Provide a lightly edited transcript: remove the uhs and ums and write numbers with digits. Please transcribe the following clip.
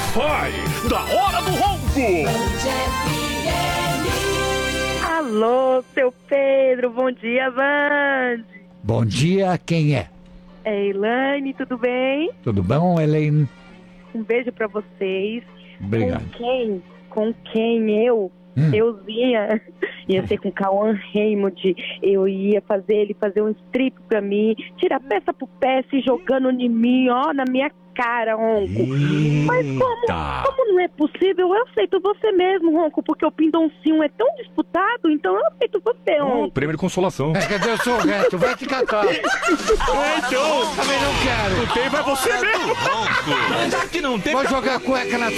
Wi-Fi da Hora do Ronco. Alô, seu Pedro, bom dia, Band. Bom dia, quem é? É Elaine, tudo bem? Tudo bom, Elaine? Um beijo pra vocês. Obrigado. Com quem ia ser com o Cauã Raymond. Eu ia fazer ele fazer um strip pra mim, tirar peça por peça e jogando em mim, ó, na minha cara, Ronco. Mas como não é possível, eu aceito você mesmo, Ronco, porque o Pindoncinho é tão disputado, então eu aceito você, Ronco. Prêmio de consolação. Cadê o seu reto? Vai te catar. Então, Também não quero. não tem, vai você mesmo. Já que não tem, Vou jogar cueca na